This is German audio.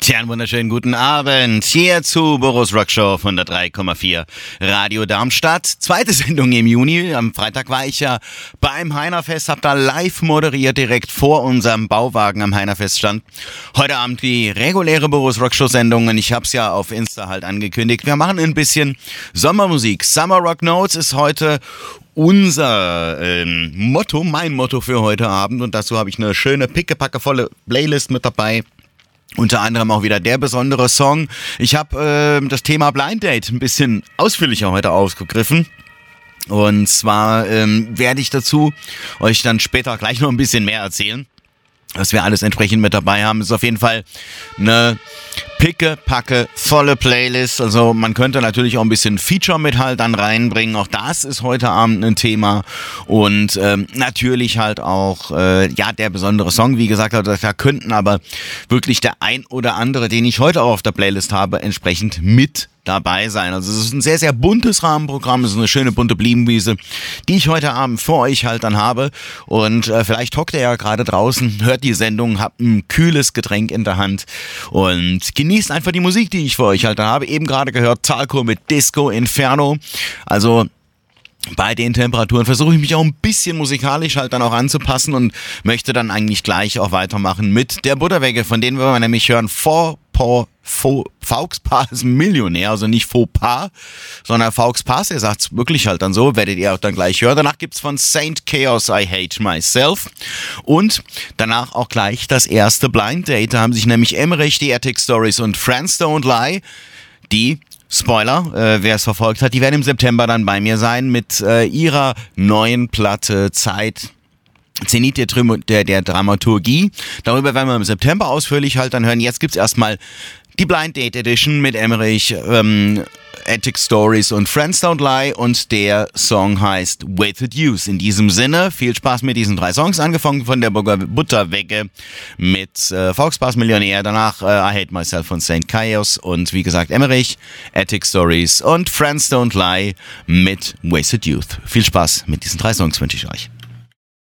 Tja, einen wunderschönen guten Abend hier zu Boris Rock Show auf 103,4 Radio Darmstadt. Zweite Sendung im Juni. Am Freitag war ich ja beim Heinerfest, hab da live moderiert, direkt vor unserem Bauwagen am Heinerfeststand. Heute Abend die reguläre Boris Rock Show Sendung und ich hab's ja auf Insta halt angekündigt. Wir machen ein bisschen Sommermusik. Summer Rock Notes ist heute unser Motto, mein Motto für heute Abend, und dazu habe ich eine schöne pickepackevolle Playlist mit dabei. Unter anderem auch wieder der besondere Song. Ich habe das Thema Blind Date ein bisschen ausführlicher heute aufgegriffen. Und zwar werde ich dazu euch dann später gleich noch ein bisschen mehr erzählen. Was wir alles entsprechend mit dabei haben, ist auf jeden Fall eine pickepacke volle Playlist. Also man könnte natürlich auch ein bisschen Feature mit halt dann reinbringen. Auch das ist heute Abend ein Thema. Und natürlich halt auch der besondere Song. Wie gesagt, da könnten aber wirklich der ein oder andere, den ich heute auch auf der Playlist habe, entsprechend mit dabei sein. Also es ist ein sehr, sehr buntes Rahmenprogramm, es ist eine schöne bunte Blumenwiese, die ich heute Abend für euch halt dann habe. Und vielleicht hockt ihr ja gerade draußen, hört die Sendung, habt ein kühles Getränk in der Hand und genießt einfach die Musik, die ich für euch halt dann habe. Eben gerade gehört Talco mit Disco Inferno. Also bei den Temperaturen versuche ich mich auch ein bisschen musikalisch halt dann auch anzupassen und möchte dann eigentlich gleich auch weitermachen mit der Butterwegge, von denen wir nämlich hören, Faux Pas Millionär, also nicht Faux Pas, sondern Faux Pas, er sagt's wirklich halt dann so, werdet ihr auch dann gleich hören. Danach gibt's von Saint Chaos I Hate Myself und danach auch gleich das erste Blind Date. Da haben sich nämlich Emmerich, die Attic Stories und Friends Don't Lie, die Spoiler, wer es verfolgt hat, die werden im September dann bei mir sein mit ihrer neuen Platte Zeit. Zenit der Dramaturgie. Darüber werden wir im September ausführlich halt dann hören. Jetzt gibt's erstmal die Blind Date Edition mit Emmerich, Attic Stories und Friends Don't Lie, und der Song heißt Wasted Youth. In diesem Sinne, viel Spaß mit diesen 3 Songs, angefangen von der Butterwegge mit Faux Pas Millionär, danach I Hate Myself von Saint Chaos und wie gesagt Emmerich, Attic Stories und Friends Don't Lie mit Wasted Youth. Viel Spaß mit diesen 3 Songs wünsche ich euch.